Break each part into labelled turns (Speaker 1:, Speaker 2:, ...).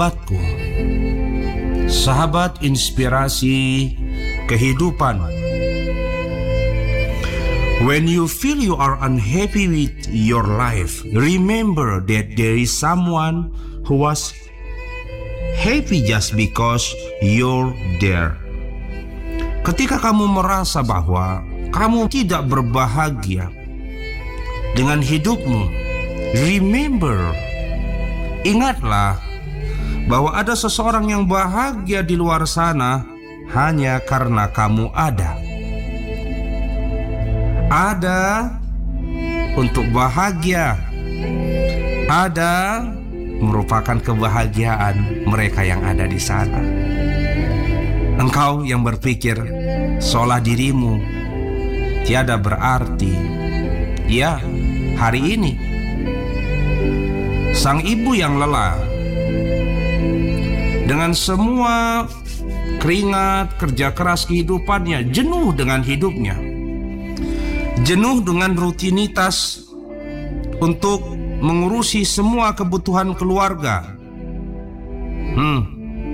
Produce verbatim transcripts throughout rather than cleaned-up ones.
Speaker 1: Sahabatku, sahabat inspirasi kehidupan. When you feel you are unhappy with your life, remember that there is someone who was happy just because you're there. Ketika kamu merasa bahwa kamu tidak berbahagia dengan hidupmu, remember, ingatlah bahwa ada seseorang yang bahagia di luar sana hanya karena kamu ada. Ada untuk bahagia. Ada merupakan kebahagiaan mereka yang ada di sana. Engkau yang berpikir seolah dirimu tiada berarti. Ya, hari ini sang ibu yang lelah dengan semua keringat kerja keras kehidupannya, jenuh dengan hidupnya, jenuh dengan rutinitas untuk mengurusi semua kebutuhan keluarga. Hmm,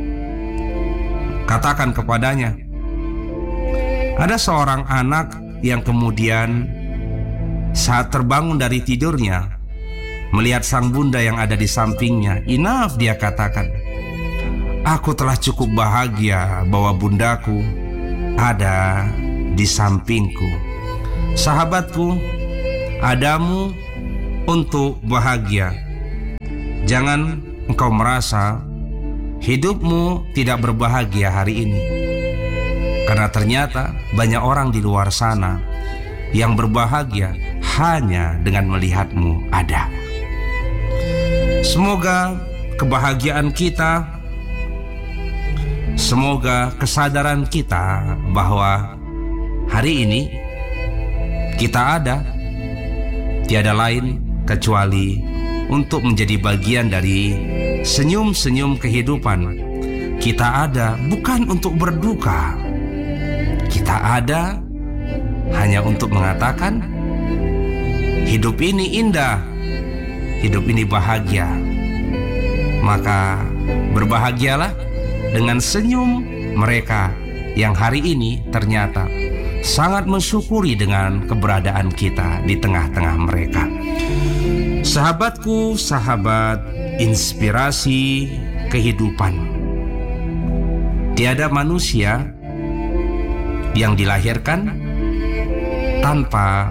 Speaker 1: katakan kepadanya, ada seorang anak yang kemudian saat terbangun dari tidurnya melihat sang bunda yang ada di sampingnya. Enough, dia katakan, aku telah cukup bahagia bahwa bundaku ada di sampingku. Sahabatku, adamu untuk bahagia. Jangan engkau merasa hidupmu tidak berbahagia hari ini, karena ternyata banyak orang di luar sana yang berbahagia hanya dengan melihatmu ada. Semoga kebahagiaan kita, semoga kesadaran kita bahwa hari ini kita ada tiada lain kecuali untuk menjadi bagian dari senyum-senyum kehidupan. Kita ada bukan untuk berduka. Kita ada hanya untuk mengatakan hidup ini indah, hidup ini bahagia. Maka berbahagialah dengan senyum mereka yang hari ini ternyata sangat mensyukuri dengan keberadaan kita di tengah-tengah mereka. Sahabatku, sahabat inspirasi kehidupan, tiada manusia yang dilahirkan tanpa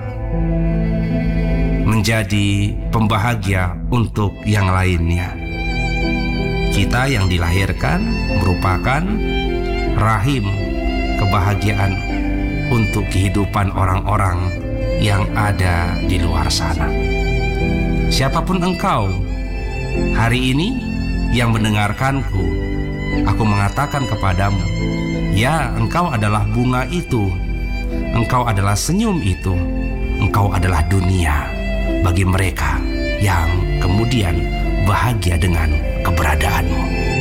Speaker 1: menjadi pembahagia untuk yang lainnya. Kita yang dilahirkan merupakan rahim kebahagiaan untuk kehidupan orang-orang yang ada di luar sana. Siapapun engkau hari ini yang mendengarkanku, aku mengatakan kepadamu, ya, engkau adalah bunga itu, engkau adalah senyum itu, engkau adalah dunia bagi mereka yang kemudian bahagia dengan keberadaanmu.